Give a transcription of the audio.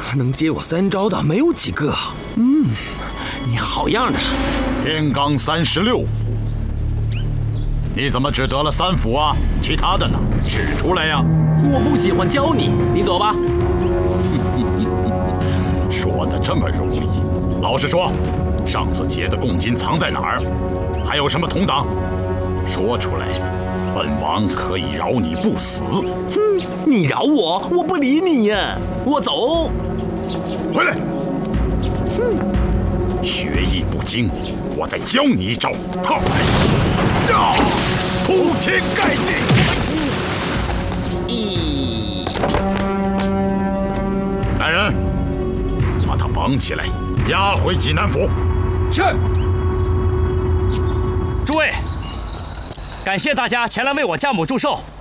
能接我3招的没有几个。你好样的！ 天罡36符，你怎么只得了3符啊？其他的呢？指出来呀！ 我不喜欢教你，你走吧。 说的这么容易，老实说，上次劫的贡金藏在哪儿？还有什么同党？说出来，本王可以饶你不死。 哼，你饶我，我不理你呀！我走。 回来。学艺不精，我再教你一招。哈！铺天盖地。来人，把他绑起来，押回济南府。 是。 诸位，感谢大家前来为我家母祝寿。